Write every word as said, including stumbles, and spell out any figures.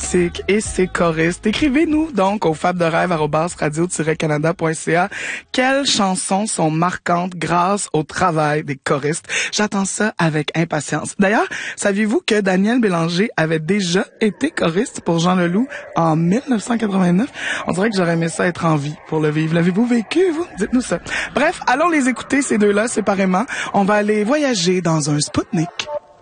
musique et ses choristes. Écrivez-nous donc au fab de rêve arobase radio tiret canada point c a. Quelles chansons sont marquantes grâce au travail des choristes? J'attends ça avec impatience. D'ailleurs, saviez-vous que Daniel Bélanger avait déjà été choriste pour Jean Leloup en mille neuf cent quatre-vingt-neuf? On dirait que j'aurais aimé ça être en vie pour le vivre. L'avez-vous vécu, vous? Dites-nous ça. Bref, allons les écouter, ces deux-là, séparément. On va aller voyager dans un Spoutnik.